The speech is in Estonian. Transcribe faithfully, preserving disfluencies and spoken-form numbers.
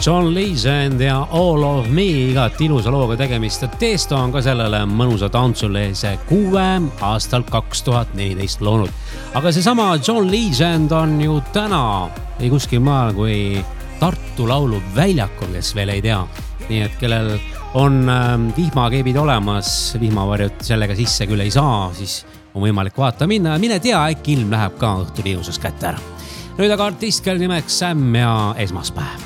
John Legend ja All of Me, igat ilusa looga tegemist. Teesto on ka sellele mõnusa tantsuleese kuue aastal kaks tuhat neliteist loonud. Aga see sama John Legend on ju täna ei kuskil maal kui Tartu laulu väljakul, kes veel ei tea. Nii et kellel on vihmakeebid olemas, vihmavarjut sellega sisse küll ei saa, siis on võimalik vaata minna. Mine tea, äkki ilm läheb ka õhtul ilusas kätte ära. Nüüd aga artist, kelle nimeks Sam ja Esmaspäev.